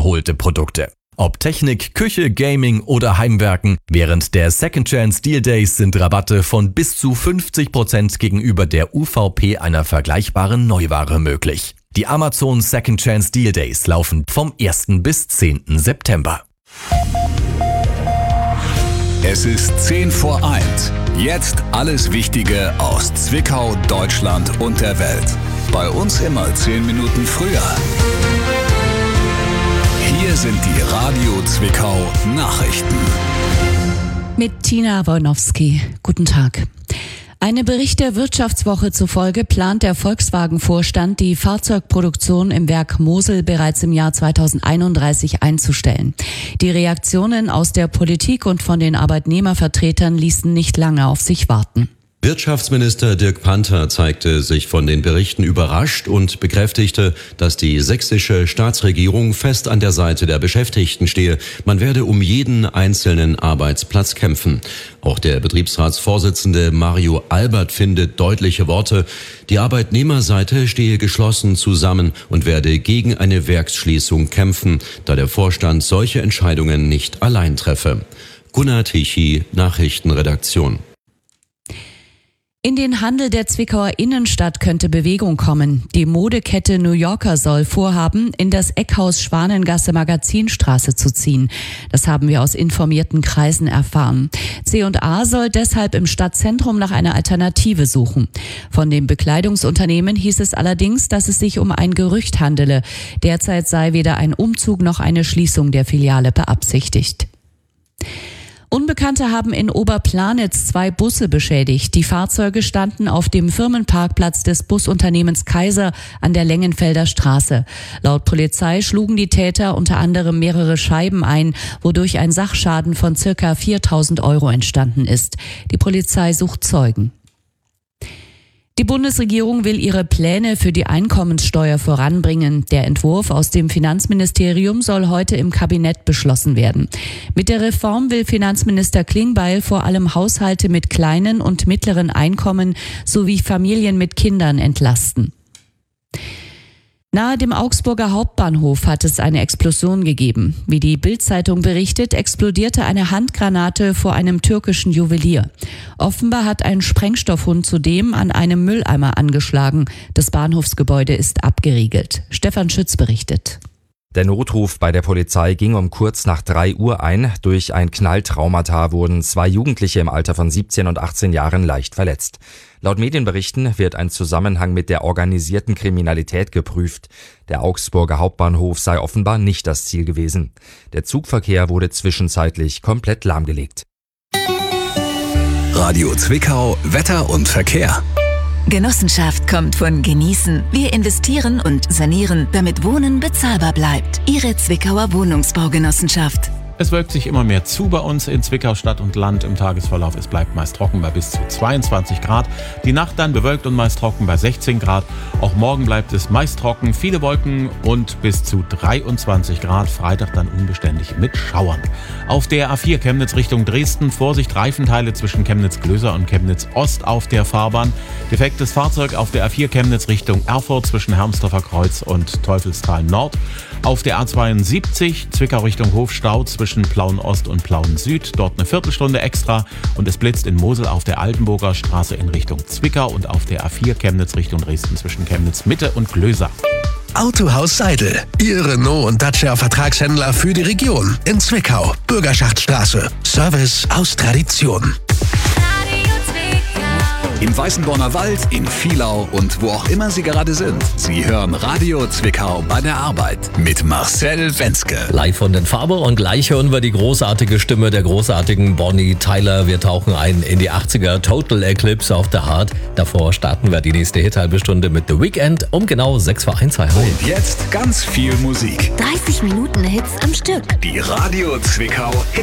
überholte Produkte. Ob Technik, Küche, Gaming oder Heimwerken, während der Second Chance Deal Days sind Rabatte von bis zu 50% gegenüber der UVP einer vergleichbaren Neuware möglich. Die Amazon Second Chance Deal Days laufen vom 1. bis 10. September. Es ist 10 vor 1. Jetzt alles Wichtige aus Zwickau, Deutschland und der Welt. Bei uns immer 10 Minuten früher. Hier sind die Radio Zwickau Nachrichten. Mit Tina Wojnowski. Guten Tag. Eine Bericht der Wirtschaftswoche zufolge plant der Volkswagen-Vorstand, die Fahrzeugproduktion im Werk Mosel bereits im Jahr 2031 einzustellen. Die Reaktionen aus der Politik und von den Arbeitnehmervertretern ließen nicht lange auf sich warten. Wirtschaftsminister Dirk Panther zeigte sich von den Berichten überrascht und bekräftigte, dass die sächsische Staatsregierung fest an der Seite der Beschäftigten stehe. Man werde um jeden einzelnen Arbeitsplatz kämpfen. Auch der Betriebsratsvorsitzende Mario Albert findet deutliche Worte. Die Arbeitnehmerseite stehe geschlossen zusammen und werde gegen eine Werksschließung kämpfen, da der Vorstand solche Entscheidungen nicht allein treffe. Gunnar Tichy, Nachrichtenredaktion. In den Handel der Zwickauer Innenstadt könnte Bewegung kommen. Die Modekette New Yorker soll vorhaben, in das Eckhaus Schwanengasse Magazinstraße zu ziehen. Das haben wir aus informierten Kreisen erfahren. C&A soll deshalb im Stadtzentrum nach einer Alternative suchen. Von dem Bekleidungsunternehmen hieß es allerdings, dass es sich um ein Gerücht handele. Derzeit sei weder ein Umzug noch eine Schließung der Filiale beabsichtigt. Unbekannte haben in Oberplanitz 2 Busse beschädigt. Die Fahrzeuge standen auf dem Firmenparkplatz des Busunternehmens Kaiser an der Lengenfelder Straße. Laut Polizei schlugen die Täter unter anderem mehrere Scheiben ein, wodurch ein Sachschaden von ca. 4.000 € entstanden ist. Die Polizei sucht Zeugen. Die Bundesregierung will ihre Pläne für die Einkommenssteuer voranbringen. Der Entwurf aus dem Finanzministerium soll heute im Kabinett beschlossen werden. Mit der Reform will Finanzminister Klingbeil vor allem Haushalte mit kleinen und mittleren Einkommen sowie Familien mit Kindern entlasten. Nahe dem Augsburger Hauptbahnhof hat es eine Explosion gegeben. Wie die Bild-Zeitung berichtet, explodierte eine Handgranate vor einem türkischen Juwelier. Offenbar hat ein Sprengstoffhund zudem an einem Mülleimer angeschlagen. Das Bahnhofsgebäude ist abgeriegelt. Stefan Schütz berichtet. Der Notruf bei der Polizei ging um kurz nach 3 Uhr ein. Durch ein Knalltraumata wurden 2 Jugendliche im Alter von 17 und 18 Jahren leicht verletzt. Laut Medienberichten wird ein Zusammenhang mit der organisierten Kriminalität geprüft. Der Augsburger Hauptbahnhof sei offenbar nicht das Ziel gewesen. Der Zugverkehr wurde zwischenzeitlich komplett lahmgelegt. Radio Zwickau, Wetter und Verkehr. Genossenschaft kommt von Genießen. Wir investieren und sanieren, damit Wohnen bezahlbar bleibt. Ihre Zwickauer Wohnungsbaugenossenschaft. Es wölkt sich immer mehr zu bei uns in Zwickau Stadt und Land im Tagesverlauf. Es bleibt meist trocken bei bis zu 22 Grad. Die Nacht dann bewölkt und meist trocken bei 16 Grad. Auch morgen bleibt es meist trocken, viele Wolken und bis zu 23 Grad. Freitag dann unbeständig mit Schauern. Auf der A4 Chemnitz Richtung Dresden, Vorsicht Reifenteile zwischen Chemnitz-Glöser und Chemnitz-Ost auf der Fahrbahn. Defektes Fahrzeug auf der A4 Chemnitz Richtung Erfurt zwischen Hermsdorfer Kreuz und Teufelstal Nord. Auf der A72 Zwickau Richtung Hofstau zwischen Plauen Ost und Plauen Süd, dort eine Viertelstunde extra und es blitzt in Mosel auf der Altenburger Straße in Richtung Zwickau und auf der A4 Chemnitz Richtung Dresden zwischen Chemnitz Mitte und Glöser. Autohaus Seidel, Ihr Renault und Dacia Vertragshändler für die Region in Zwickau, Bürgerschaftsstraße. Service aus Tradition. Im Weißenborner Wald, in Vielau und wo auch immer Sie gerade sind. Sie hören Radio Zwickau bei der Arbeit mit Marcel Wenzke. Live von den Faber und gleich hören wir die großartige Stimme der großartigen Bonnie Tyler. Wir tauchen ein in die 80er Total Eclipse of the Heart. Davor starten wir die nächste Hit-Halbe-Stunde mit The Weeknd um genau 6 vor 1. Und jetzt ganz viel Musik. 30 Minuten Hits am Stück. Die Radio Zwickau Hit